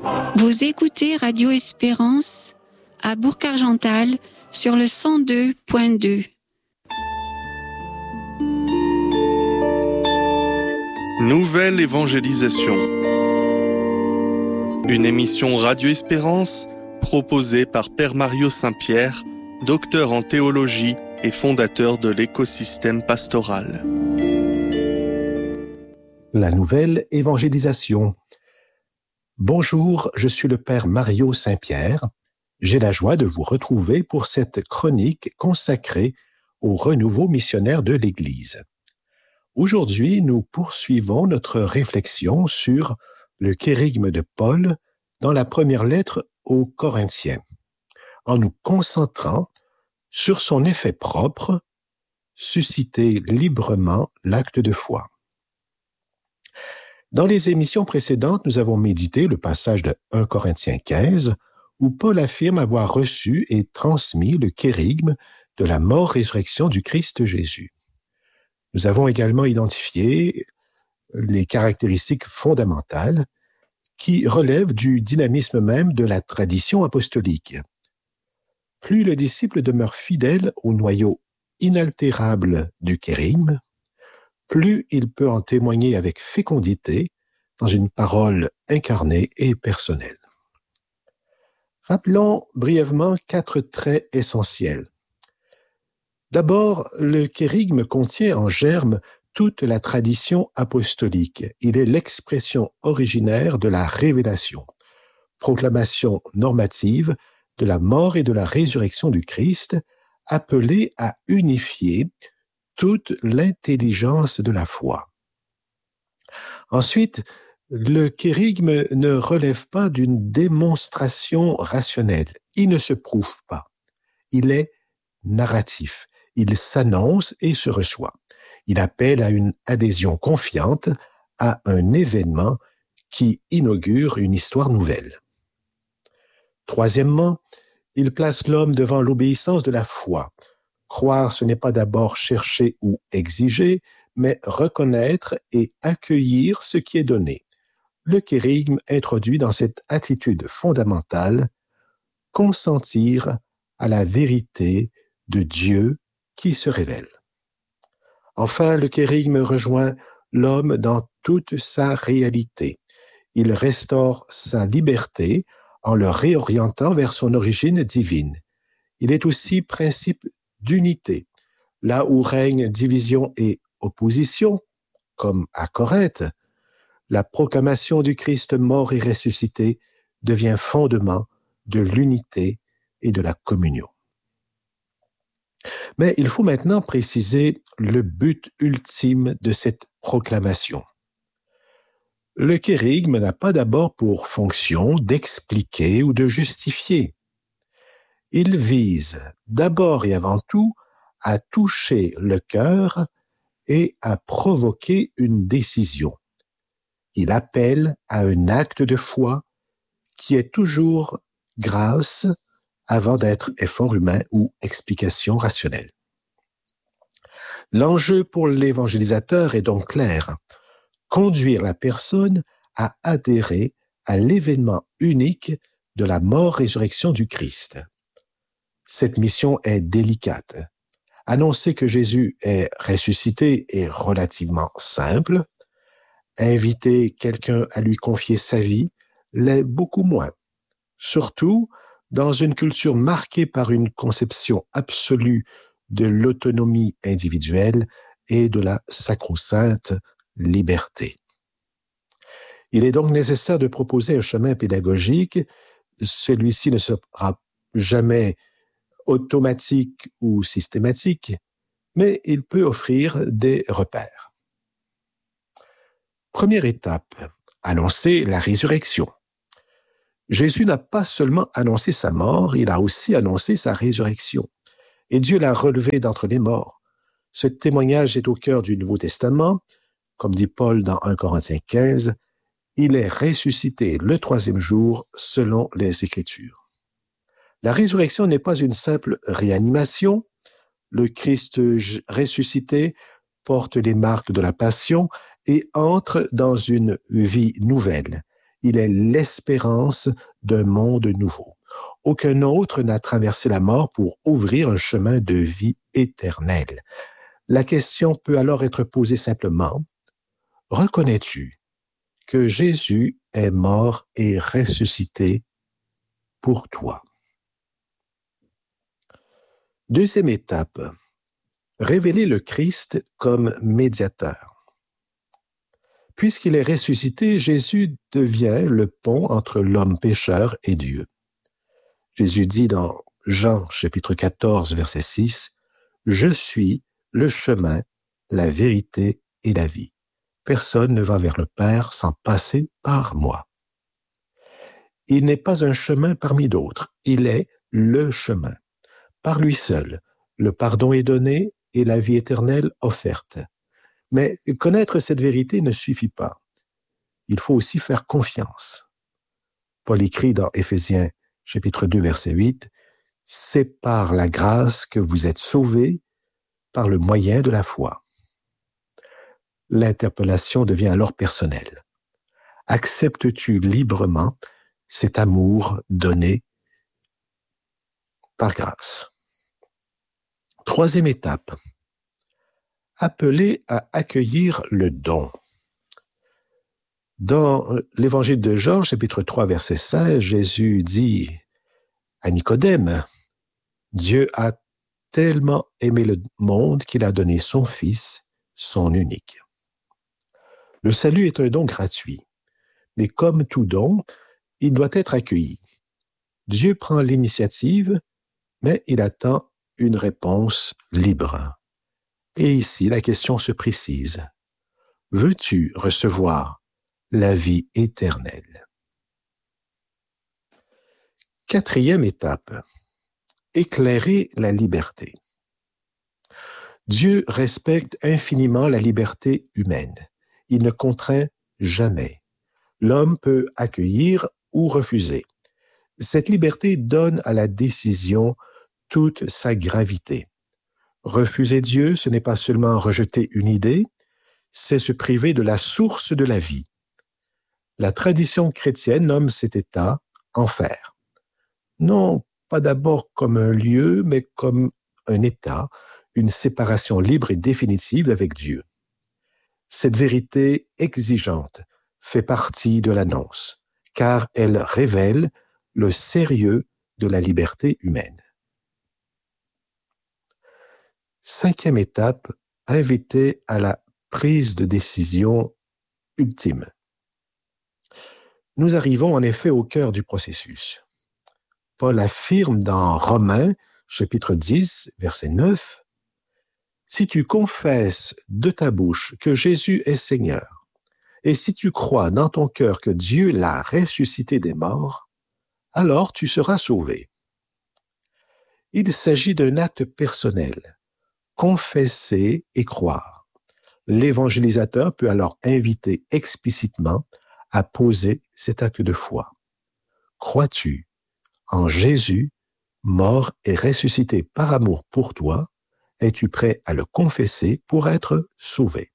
Vous écoutez Radio Espérance à Bourg-Argental sur le 102.2. Nouvelle évangélisation. Une émission Radio Espérance proposée par Père Mario Saint-Pierre, docteur en théologie et fondateur de l'écosystème pastoral. La nouvelle évangélisation. Bonjour, je suis le Père Mario Saint-Pierre. J'ai la joie de vous retrouver pour cette chronique consacrée au renouveau missionnaire de l'Église. Aujourd'hui, nous poursuivons notre réflexion sur le kérygme de Paul dans la première lettre aux Corinthiens, en nous concentrant sur son effet propre, susciter librement l'acte de foi. Dans les émissions précédentes, nous avons médité le passage de 1 Corinthiens 15, où Paul affirme avoir reçu et transmis le kérygme de la mort-résurrection du Christ Jésus. Nous avons également identifié les caractéristiques fondamentales qui relèvent du dynamisme même de la tradition apostolique. Plus le disciple demeure fidèle au noyau inaltérable du kérygme, plus il peut en témoigner avec fécondité dans une parole incarnée et personnelle. Rappelons brièvement 4 traits essentiels. D'abord, le kérygme contient en germe toute la tradition apostolique. Il est l'expression originaire de la révélation, proclamation normative de la mort et de la résurrection du Christ, appelée à unifier toute l'intelligence de la foi. Ensuite, le kérygme ne relève pas d'une démonstration rationnelle. Il ne se prouve pas. Il est narratif. Il s'annonce et se reçoit. Il appelle à une adhésion confiante à un événement qui inaugure une histoire nouvelle. Troisièmement, il place l'homme devant l'obéissance de la foi. Croire, ce n'est pas d'abord chercher ou exiger, mais reconnaître et accueillir ce qui est donné. Le kérygme introduit dans cette attitude fondamentale consentir à la vérité de Dieu qui se révèle. Enfin, le kérygme rejoint l'homme dans toute sa réalité. Il restaure sa liberté en le réorientant vers son origine divine. Il est aussi principe d'unité. Là où règne division et opposition, comme à Corinthe, la proclamation du Christ mort et ressuscité devient fondement de l'unité et de la communion. Mais il faut maintenant préciser le but ultime de cette proclamation. Le kérygme n'a pas d'abord pour fonction d'expliquer ou de justifier. Il vise d'abord et avant tout à toucher le cœur et à provoquer une décision. Il appelle à un acte de foi qui est toujours grâce avant d'être effort humain ou explication rationnelle. L'enjeu pour l'évangélisateur est donc clair: conduire la personne à adhérer à l'événement unique de la mort-résurrection du Christ. Cette mission est délicate. Annoncer que Jésus est ressuscité est relativement simple. Inviter quelqu'un à lui confier sa vie l'est beaucoup moins. Surtout dans une culture marquée par une conception absolue de l'autonomie individuelle et de la sacro-sainte liberté. Il est donc nécessaire de proposer un chemin pédagogique. Celui-ci ne sera jamais automatique ou systématique, mais il peut offrir des repères. Première étape, annoncer la résurrection. Jésus n'a pas seulement annoncé sa mort, il a aussi annoncé sa résurrection. Et Dieu l'a relevé d'entre les morts. Ce témoignage est au cœur du Nouveau Testament. Comme dit Paul dans 1 Corinthiens 15, il est ressuscité le 3e jour selon les Écritures. La résurrection n'est pas une simple réanimation. Le Christ ressuscité porte les marques de la passion et entre dans une vie nouvelle. Il est l'espérance d'un monde nouveau. Aucun autre n'a traversé la mort pour ouvrir un chemin de vie éternelle. La question peut alors être posée simplement, reconnais-tu que Jésus est mort et ressuscité pour toi? Deuxième étape, révéler le Christ comme médiateur. Puisqu'il est ressuscité, Jésus devient le pont entre l'homme pécheur et Dieu. Jésus dit dans Jean chapitre 14, verset 6, « Je suis le chemin, la vérité et la vie. Personne ne va vers le Père sans passer par moi. » Il n'est pas un chemin parmi d'autres, il est le chemin. Par lui seul, le pardon est donné et la vie éternelle offerte. Mais connaître cette vérité ne suffit pas. Il faut aussi faire confiance. Paul écrit dans Éphésiens chapitre 2, verset 8, « C'est par la grâce que vous êtes sauvés par le moyen de la foi. » L'interpellation devient alors personnelle. Acceptes-tu librement cet amour donné par grâce? Troisième étape, appeler à accueillir le don. Dans l'évangile de Jean, chapitre 3, verset 16, Jésus dit à Nicodème, « Dieu a tellement aimé le monde qu'il a donné son Fils, son unique. » Le salut est un don gratuit, mais comme tout don, il doit être accueilli. Dieu prend l'initiative, mais il attend une réponse libre. Et ici, la question se précise. Veux-tu recevoir la vie éternelle? Quatrième étape, éclairer la liberté. Dieu respecte infiniment la liberté humaine. Il ne contraint jamais. L'homme peut accueillir ou refuser. Cette liberté donne à la décision toute sa gravité. Refuser Dieu, ce n'est pas seulement rejeter une idée, c'est se priver de la source de la vie. La tradition chrétienne nomme cet état enfer. Non pas d'abord comme un lieu, mais comme un état, une séparation libre et définitive avec Dieu. Cette vérité exigeante fait partie de l'annonce, car elle révèle le sérieux de la liberté humaine. Cinquième étape, inviter à la prise de décision ultime. Nous arrivons en effet au cœur du processus. Paul affirme dans Romains, chapitre 10, verset 9, « Si tu confesses de ta bouche que Jésus est Seigneur, et si tu crois dans ton cœur que Dieu l'a ressuscité des morts, alors tu seras sauvé. » Il s'agit d'un acte personnel, confesser et croire. L'évangélisateur peut alors inviter explicitement à poser cet acte de foi. Crois-tu en Jésus, mort et ressuscité par amour pour toi? Es-tu prêt à le confesser pour être sauvé?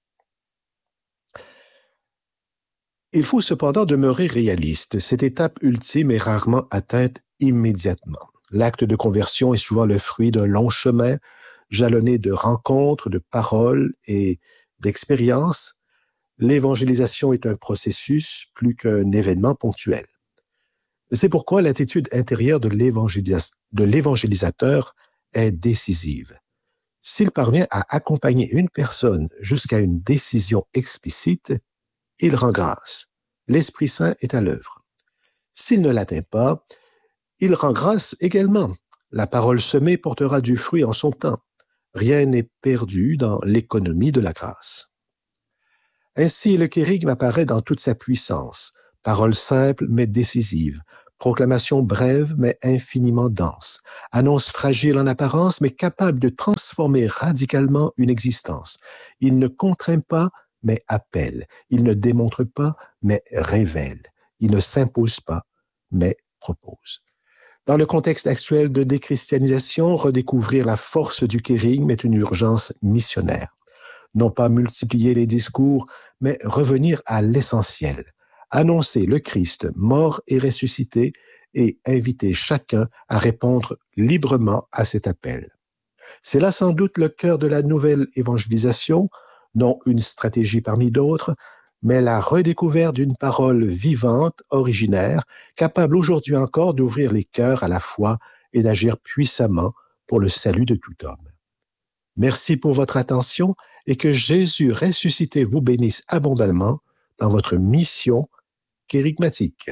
Il faut cependant demeurer réaliste. Cette étape ultime est rarement atteinte immédiatement. L'acte de conversion est souvent le fruit d'un long chemin, jalonné de rencontres, de paroles et d'expériences. L'évangélisation est un processus plus qu'un événement ponctuel. C'est pourquoi l'attitude intérieure de l'évangélisateur est décisive. S'il parvient à accompagner une personne jusqu'à une décision explicite, il rend grâce. L'Esprit Saint est à l'œuvre. S'il ne l'atteint pas, il rend grâce également. La parole semée portera du fruit en son temps. Rien n'est perdu dans l'économie de la grâce. Ainsi, le kérygme apparaît dans toute sa puissance. Parole simple mais décisive. Proclamation brève mais infiniment dense. Annonce fragile en apparence mais capable de transformer radicalement une existence. Il ne contraint pas mais appelle. Il ne démontre pas mais révèle. Il ne s'impose pas mais propose. Dans le contexte actuel de déchristianisation, redécouvrir la force du kérygme est une urgence missionnaire. Non pas multiplier les discours, mais revenir à l'essentiel, annoncer le Christ mort et ressuscité et inviter chacun à répondre librement à cet appel. C'est là sans doute le cœur de la nouvelle évangélisation, non une stratégie parmi d'autres, mais la redécouverte d'une parole vivante, originaire, capable aujourd'hui encore d'ouvrir les cœurs à la foi et d'agir puissamment pour le salut de tout homme. Merci pour votre attention et que Jésus ressuscité vous bénisse abondamment dans votre mission kérigmatique.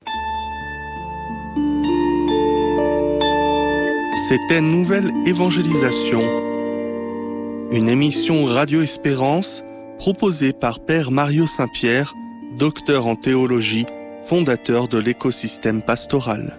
C'était Nouvelle Évangélisation, une émission Radio Espérance proposée par Père Mario Saint-Pierre, docteur en théologie, fondateur de l'écosystème pastoral.